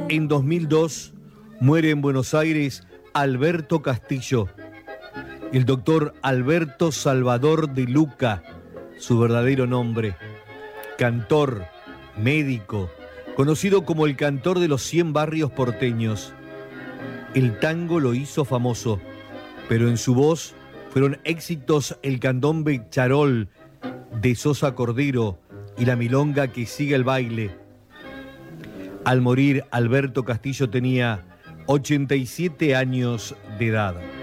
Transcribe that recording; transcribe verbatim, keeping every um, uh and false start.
En dos mil dos muere en Buenos Aires Alberto Castillo, el doctor Alberto Salvador de Luca, su verdadero nombre, cantor, médico, conocido como el cantor de los cien barrios porteños. El tango lo hizo famoso, pero en su voz fueron éxitos el candombe Charol de Sosa Cordero y la milonga Que sigue el baile. Al morir, Alberto Castillo tenía ochenta y siete años de edad.